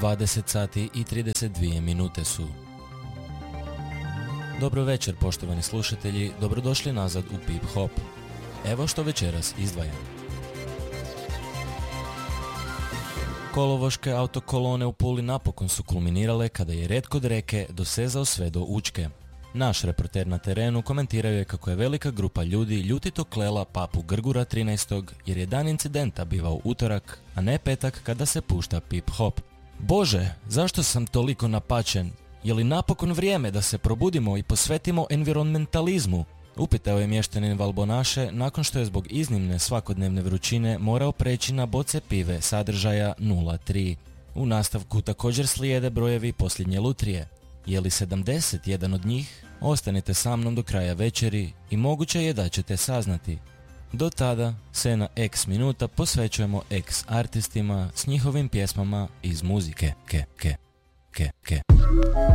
20 sati i 32 minute su. Dobro večer, poštovani slušatelji, dobrodošli nazad u Pip Hop. Evo što večeras izdvajam. Kolovoške autokolone u Puli napokon su kulminirale kada je red kod Reke dosezao sve do Učke. Naš reporter na terenu komentirao je kako je velika grupa ljudi ljutito klela papu Grgura 13. jer je dan incidenta bivao utorak, a ne petak kada se pušta Pip Hop. Bože, zašto sam toliko napačen? Je li napokon vrijeme da se probudimo i posvetimo environmentalizmu? Upitao je mještanin Valbonaše nakon što je zbog iznimne svakodnevne vrućine morao preći na boce pive sadržaja 0,3. U nastavku također slijede brojevi posljednje lutrije. Je li 71 od njih? Ostanite sa mnom do kraja večeri i moguće je da ćete saznati. Do tada se na X minuta posvećujemo X artistima s njihovim pjesmama iz muzike.